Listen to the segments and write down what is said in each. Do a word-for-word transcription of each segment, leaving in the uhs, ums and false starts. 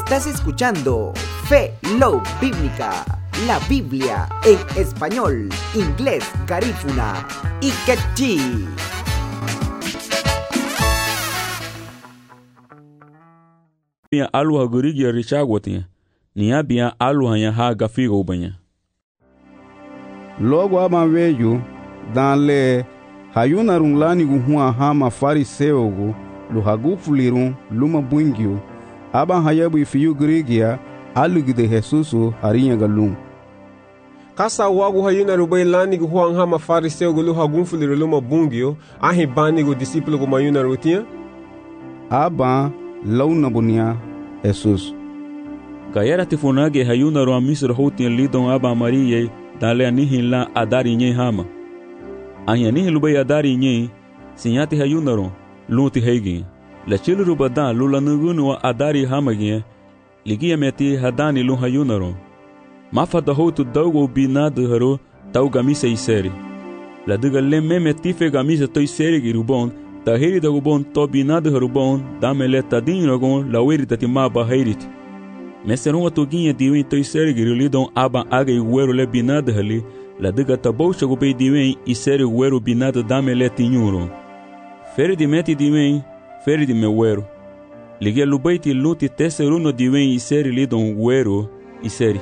Estás escuchando Fe Love Bíblica, la Biblia en español, inglés, garífuna y quechí. Bia alwa gurigi richagwatia, ni abia alwa ya ha gafigo banya. Logo abaveyo danle hayuna runglani guhua hama fariseo go lo hagufulirun luma bungio aba hayabu ifiyu grigia alugide Jesusu harinha galum. Kasa wagu hayuna rubai lani guhua hama fariseo go lo hagufulirun luma bungio ahi bani go discípulo go mayuna rutia aba launa bunia Jesus. Gayera tifunage hayuna ro amisro hotin lidon aba Maria dale anihin la adari nye hama. Anya nihin lubai adari nye sinyati hayuna ro luti heigin. La chilu rubadan lula nugunu wa adari hama gin ligia meti hadani lu hayuna ro. Mafa da hotu daugo binadu haro tau gamise iseri. La duga lemme metife gamise toi seri girubon ta heri da gubon to binadu harubon damele tadin rogon la weri tatima ba heirit. Meseron a toguinha diwen toi seri girulidon aba aga e uero le binada hali la diga tabou chago bei diwen e seri uero binada damele tinhuro. Feri di meti diwen, feri di me uero. Ligia lubaiti luti teseruno diwen e seri lidon uero e seri.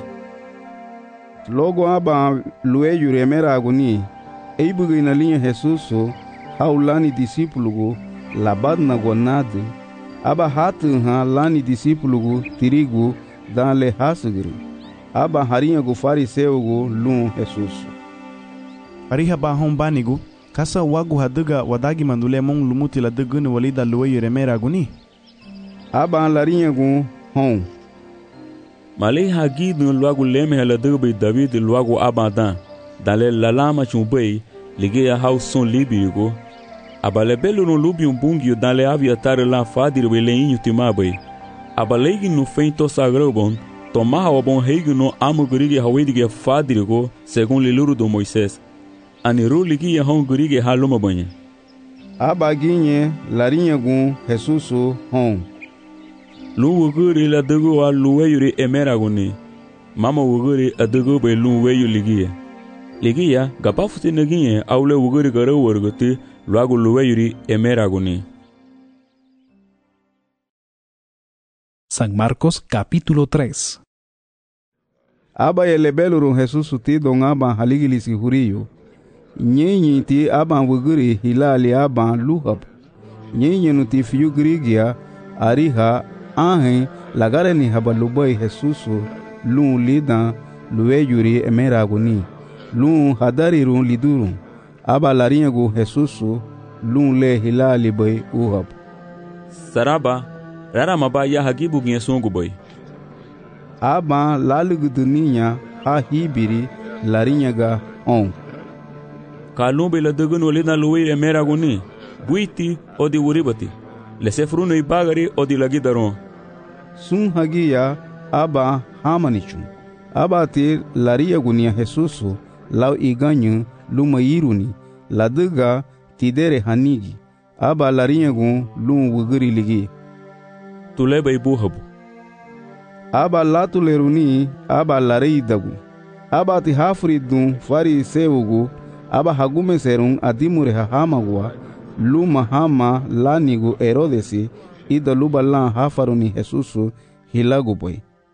Logo aba lueyu remera agoni eibuga ina linha Jesuso haulani discípulo go labad na gonade aba hatu ha lani discípulo go tirigo danle hasugiri aba harinha go fariseu go lum Jesus. Ariha ba hombanigo kasa wagu haduga wadagi mandule mong lumuti la dugunu walida lueyu remera agoni aba larinha go hom Malay hagi dun luagu leme hala dugbe David luagu abadan dale lalama chumbei ligia hauson libigo abale belo no lubium bungio dale aviatar la fadir beleinho timabai abalegi no feito sagrobon tomaha o bon heigo no amugurigi hawedige fadirgo segundo liluro do Moisés aniru ligia hongurigi haluma banha abaginhe larinha gun Jesuso hom luuguri la dugo a lueyuri emeraguni mama uguri adugo be lueyu ligia ligia gapafuti naginhe aule uguri garo wargoti luago lueyuri emeraguni. San Marcos capítulo tres. Aba elebeluru Jesus ti don aba haligilisi huriyo. Nyenyi ti aba wuguri hilali aba luhab. Nyenyi nuti fiyu grigia ariha ahe lagare ni habalubai Jesusu lun lidan lueyuri emeraguni. Lun hadarirun lidurun. Aba larinha go Jesusu lun le hilali bai uhab. Saraba rara maba ya hagibu ginha songo bai. Aba laluguduninya ha hibiri larinha ga on. Kalumbe la dugunu lina luwe emeraguni buiti odi uribati. Le sefruno i bagari odi lagidaron. Sun hagia aba hamanichun. Aba te laria gunia Jesusu lau iganyu luma iruni la duga tidere hanigi aba larinha gun lum wuguri ligi tuleba ibuhabu aba latuleruni aba larei dagu aba ti hafri dun fari seugu aba hagume serun adimure hahamagwa luma hama lanigu Herodesi ida luba lan hafaruni Jesusu hilagu boy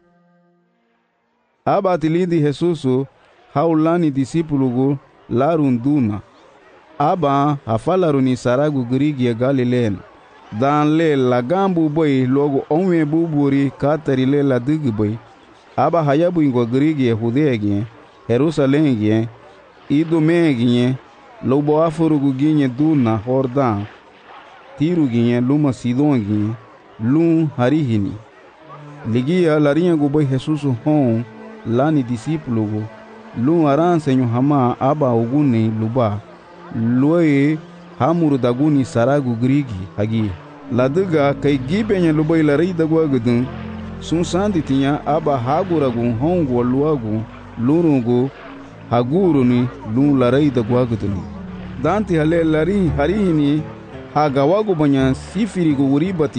aba tilindi Jesusu haulani discípulo go larunduna aba hafalaruni saragu grigia Galilean dan le lagambu boy logo onwe buburi katari le la digi boy aba hayabu ingo grigia Judea Jerusalem gye idume gye lobo afurugu gye duna Jordan tiru gye luma Sidon gye lum harihini ligia larinha go boy Jesusu hon lani discípulo go lun aran senyo hama aba uguni luba loe hamuru daguni saragu grigi hagi laduga kai gibenye lubai larai dagwa gudun sun sandi tinya aba haguragu hongo luagu lurungu haguruni lun larai dagwa gudun danti hale lari harihini hagawagu banya sifiri go uribati